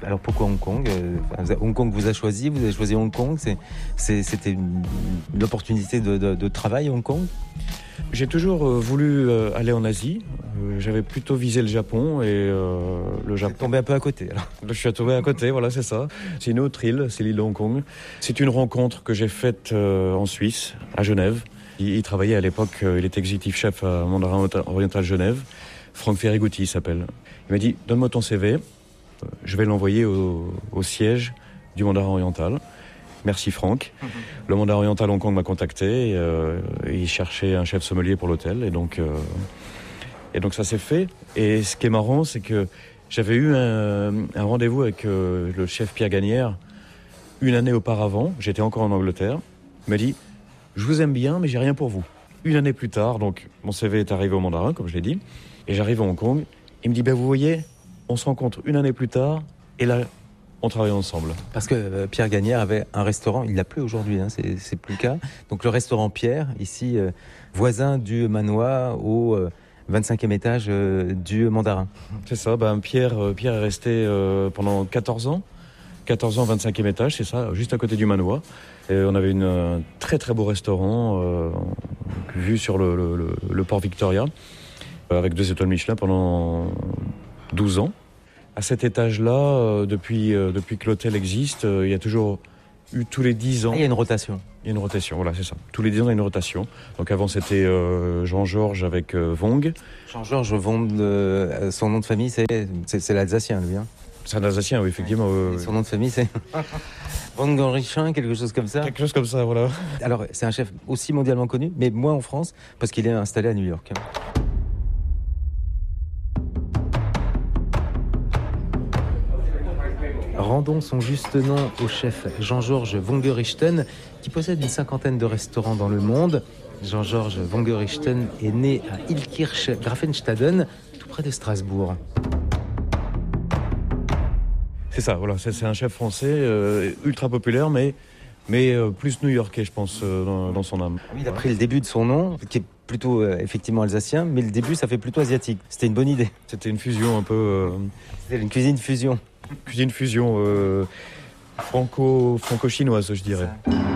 Alors pourquoi Hong Kong? Hong Kong vous a choisi, vous avez choisi Hong Kong. C'était une opportunité de travail Hong Kong? J'ai toujours voulu aller en Asie. J'avais plutôt visé le Japon et le Japon. Vous êtes tombé un peu à côté alors. Je suis tombé à côté, voilà, c'est ça. C'est une autre île, c'est l'île de Hong Kong. C'est une rencontre que j'ai faite en Suisse, à Genève. Il travaillait à l'époque, il était exécutif chef à Mandarin Oriental Genève. Franck Ferrigouti il s'appelle. Il m'a dit, donne-moi ton CV, je vais l'envoyer au siège du Mandarin Oriental. Merci Franck. Le Mandarin Oriental Hong Kong m'a contacté. Il cherchait un chef sommelier pour l'hôtel. Et donc ça s'est fait. Et ce qui est marrant, c'est que j'avais eu un rendez-vous avec le chef Pierre Gagnère une année auparavant. J'étais encore en Angleterre. Il m'a dit, je vous aime bien, mais j'ai rien pour vous. Une année plus tard, donc mon CV est arrivé au Mandarin, comme je l'ai dit. Et j'arrive à Hong Kong. Il me dit, vous voyez, on se rencontre une année plus tard. Et là, on travaille ensemble. Parce que Pierre Gagnère avait un restaurant, il l'a plus aujourd'hui, c'est plus le cas. Donc le restaurant Pierre, ici, voisin du manoir au 25e étage du Mandarin. C'est ça, Pierre est resté pendant 14 ans. 14 ans, 25e étage, c'est ça, juste à côté du manoir. Et on avait un très très beau restaurant vu sur le port Victoria, avec 2 étoiles Michelin pendant 12 ans. À cet étage-là, depuis que l'hôtel existe, il y a toujours eu tous les 10 ans... Il y a une rotation. Il y a une rotation, voilà, c'est ça. Tous les 10 ans, il y a une rotation. Donc avant, c'était Jean-Georges avec Vong. Jean-Georges Vong, son nom de famille, c'est l'Alsacien, lui. C'est un Alsacien, oui, effectivement. Son nom de famille, c'est Vong Henrichin, quelque chose comme ça. Quelque chose comme ça, voilà. Alors, c'est un chef aussi mondialement connu, mais moins en France, parce qu'il est installé à New York. Rendons son juste nom au chef Jean-Georges Vongerichten, qui possède une 50aine de restaurants dans le monde. Jean-Georges Vongerichten est né à Illkirch Grafenstaden, tout près de Strasbourg. C'est ça, voilà, c'est un chef français ultra populaire, mais plus new-yorkais, je pense, dans son âme. Il a pris le début de son nom, qui est plutôt effectivement alsacien, mais le début, ça fait plutôt asiatique. C'était une bonne idée. C'était une fusion un peu... C'était une cuisine fusion. Cuisine fusion franco-chinoise, je dirais.